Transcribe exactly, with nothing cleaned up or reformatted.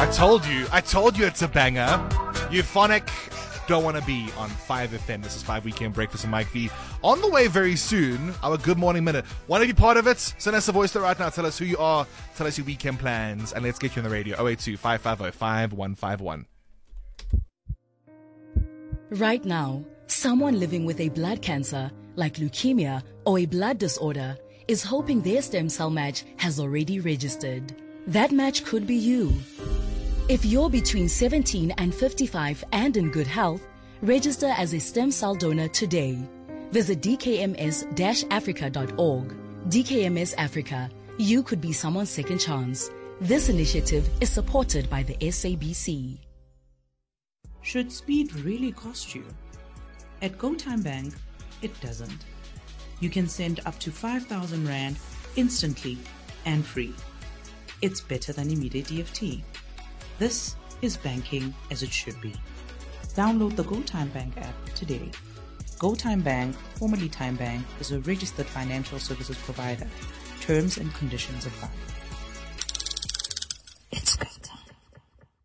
I told you. I told you it's a banger. Euphonic, Don't Wanna Be on five F M. This is five Weekend Breakfast with Mike V. On the way very soon, our Good Morning Minute. Want to be part of it? Send us a voice note right now. Tell us who you are. Tell us your weekend plans. And let's get you on the radio. oh eight two, five five zero, five one five one. Right now, someone living with a blood cancer, like leukemia or a blood disorder, is hoping their stem cell match has already registered. That match could be you. If you're between seventeen and fifty-five and in good health, register as a stem cell donor today. Visit d k m s dash africa dot org. D K M S Africa, you could be someone's second chance. This initiative is supported by the S A B C. Should speed really cost you? At GoTime Bank, it doesn't. You can send up to five thousand Rand instantly and free. It's better than immediate E F T. This is banking as it should be. Download the GoTime Bank app today. GoTime Bank, formerly Time Bank, is a registered financial services provider. Terms and conditions apply.